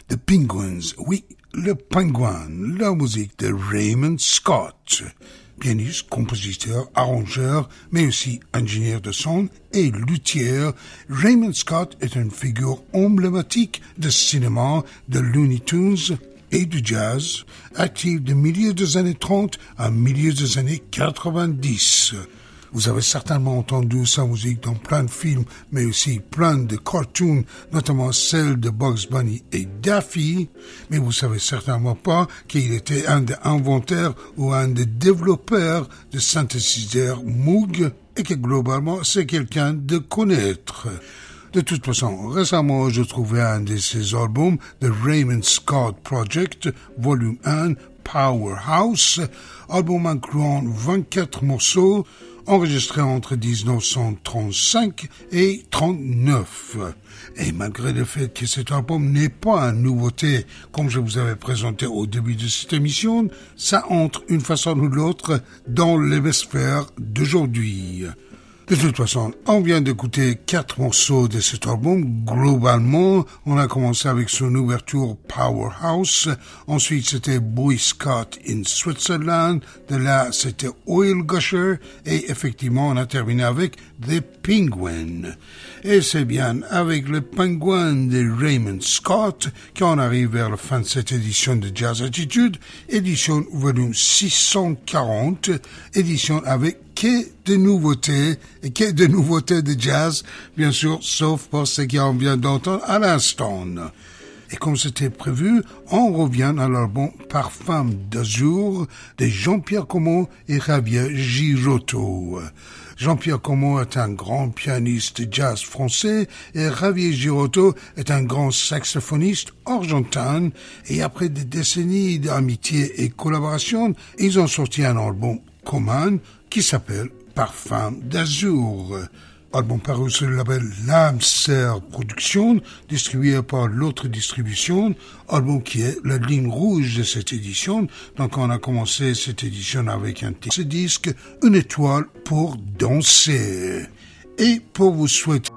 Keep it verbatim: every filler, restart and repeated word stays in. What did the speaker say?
The Penguins, oui, le Pingouin, la musique de Raymond Scott, pianiste, compositeur, arrangeur, mais aussi ingénieur de son et luthier. Raymond Scott est une figure emblématique de cinéma, de Looney Tunes et du jazz, actif de milieu des années trente à milieu des années quatre-vingt-dix. Vous avez certainement entendu sa musique dans plein de films, mais aussi plein de cartoons, notamment celle de Bugs Bunny et Daffy. Mais vous savez certainement pas qu'il était un des inventeurs ou un des développeurs de synthétiseurs Moog et que globalement c'est quelqu'un de connaître. De toute façon, récemment, je trouvais un de ses albums, The Raymond Scott Project, volume un, Powerhouse, album incluant vingt-quatre morceaux, enregistré entre dix-neuf cent trente-cinq et trente-neuf. Et malgré le fait que cet album n'est pas une nouveauté, comme je vous avais présenté au début de cette émission, ça entre une façon ou l'autre dans l'hémisphère d'aujourd'hui. De toute façon, on vient d'écouter quatre morceaux de cet album. Globalement, on a commencé avec son ouverture Powerhouse. Ensuite, c'était Boy Scout in Switzerland. De là, c'était Oil Gusher. Et effectivement, on a terminé avec The Penguin. Et c'est bien avec le Penguin de Raymond Scott qu'on arrive vers la fin de cette édition de Jazz Attitude, édition volume six cent quarante, édition avec que de nouveautés, et que de nouveautés de jazz, bien sûr, sauf pour ce qu'on vient d'entendre à l'instant. Et comme c'était prévu, on revient à l'album Parfum d'Azur de Jean-Pierre Comot et Javier Girotto. Jean-Pierre Comot est un grand pianiste jazz français et Javier Girotto est un grand saxophoniste argentin. Et après des décennies d'amitié et collaboration, ils ont sorti un album commun qui s'appelle Parfum d'Azur. Album paru sur le label Lamser Productions, distribué par l'autre distribution, album qui est la ligne rouge de cette édition. Donc on a commencé cette édition avec un petit disque, Une étoile pour danser. Et pour vous souhaiter